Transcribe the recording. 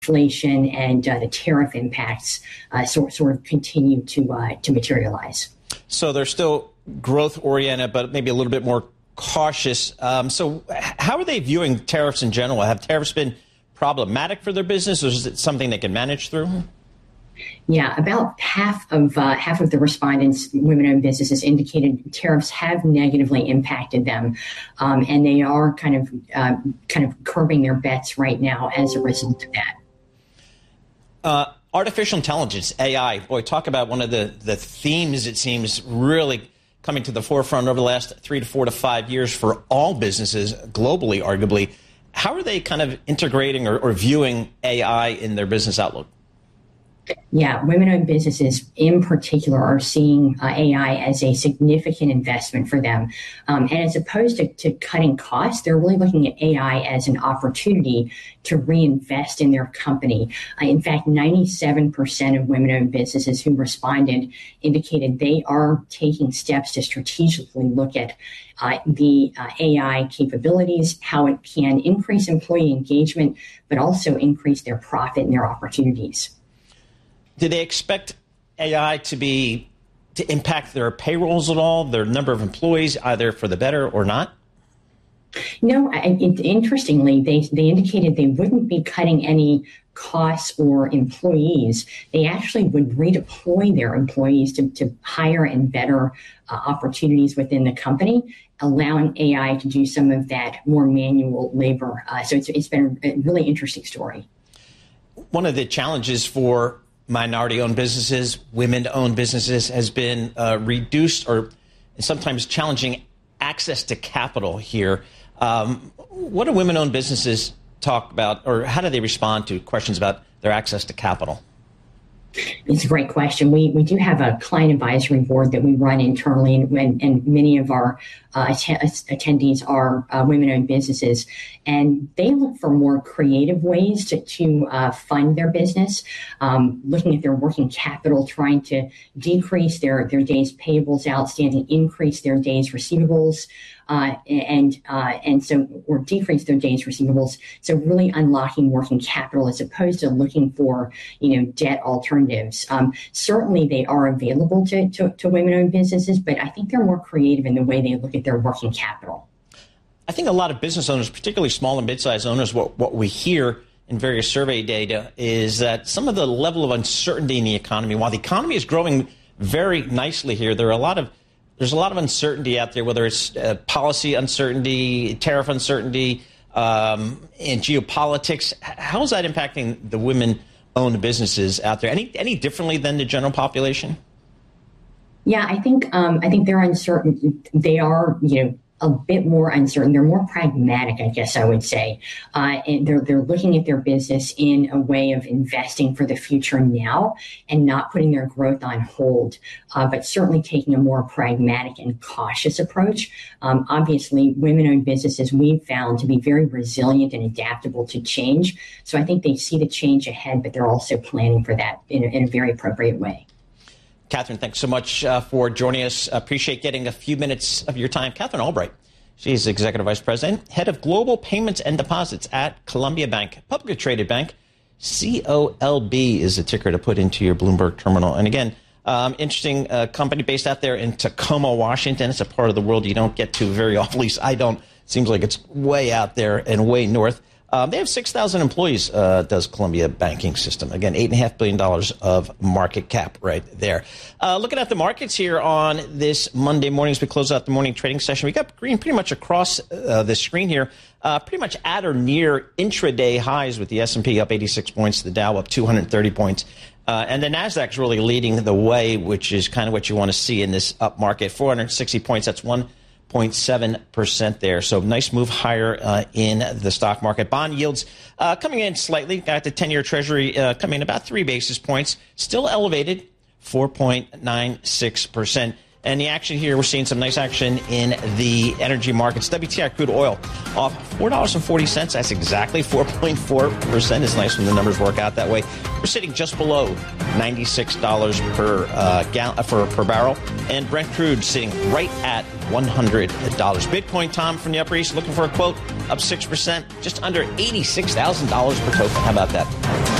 inflation and the tariff impacts sort of continue to materialize. So they're still growth oriented, but maybe a little bit more cautious. So how are they viewing tariffs in general? Have tariffs been problematic for their business, or is it something they can manage through? Yeah, about half of the respondents, women-owned businesses, indicated tariffs have negatively impacted them, and they are kind of curbing their bets right now as a result of that. Artificial intelligence, AI. Boy, talk about one of the themes, it seems, really coming to the forefront over the last 3 to 4 to 5 years for all businesses globally, arguably. How are they kind of integrating or viewing AI in their business outlook? Yeah, women-owned businesses in particular are seeing AI as a significant investment for them. And as opposed to cutting costs, they're really looking at AI as an opportunity to reinvest in their company. In fact, 97% of women-owned businesses who responded indicated they are taking steps to strategically look at the AI capabilities, how it can increase employee engagement, but also increase their profit and their opportunities. Do they expect AI to impact their payrolls at all, their number of employees, either for the better or not? No, interestingly, they indicated they wouldn't be cutting any costs or employees. They actually would redeploy their employees to higher and better opportunities within the company, allowing AI to do some of that more manual labor. So it's been a really interesting story. One of the challenges for minority-owned businesses, women-owned businesses, has been reduced or sometimes challenging access to capital here. What do women-owned businesses talk about, or how do they respond to questions about their access to capital? It's a great question. We do have a client advisory board that we run internally, and many of our attendees are women-owned businesses, and they look for more creative ways to fund their business, looking at their working capital, trying to decrease their days payables outstanding, increase their days receivables, and so, or decrease their days receivables. So really unlocking working capital as opposed to looking for, debt alternatives. Certainly they are available to women-owned businesses, but I think they're more creative in the way they look at their working capital. I think a lot of business owners, particularly small and mid-sized owners, what we hear in various survey data is that some of the level of uncertainty in the economy, while the economy is growing very nicely here, there's a lot of uncertainty out there, whether it's policy uncertainty, tariff uncertainty, and geopolitics. How is that impacting the women-owned businesses out there? Any differently than the general population? Yeah, I think they're uncertain. They are, a bit more uncertain. They're more pragmatic, I guess I would say. And they're looking at their business in a way of investing for the future now and not putting their growth on hold, but certainly taking a more pragmatic and cautious approach. Obviously, women-owned businesses we've found to be very resilient and adaptable to change. So I think they see the change ahead, but they're also planning for that in a very appropriate way. Catherine, thanks so much for joining us. Appreciate getting a few minutes of your time. Catherine Albright, she's Executive Vice President, Head of Global Payments and Deposits at Columbia Bank, publicly traded bank. COLB is the ticker to put into your Bloomberg terminal. And again, interesting company based out there in Tacoma, Washington. It's a part of the world you don't get to very often. At least I don't. Seems like it's way out there and way north. They have 6,000 employees, does Columbia Banking System. Again, $8.5 billion of market cap right there. Looking at the markets here on this Monday morning as we close out the morning trading session, we got green pretty much across the screen here, pretty much at or near intraday highs with the S&P up 86 points, the Dow up 230 points. And the NASDAQ's really leading the way, which is kind of what you want to see in this up market. 460 points, that's 1.7% there. So nice move higher in the stock market. Bond yields coming in slightly. Got the 10-year Treasury coming in about 3 basis points. Still elevated, 4.96%. And the action here, we're seeing some nice action in the energy markets. WTI crude oil off $4.40. That's exactly 4.4%. It's nice when the numbers work out that way. We're sitting just below $96 per barrel. And Brent crude sitting right at $100. Bitcoin, Tom, from the Upper East, looking for a quote, up 6%, just under $86,000 per token. How about that?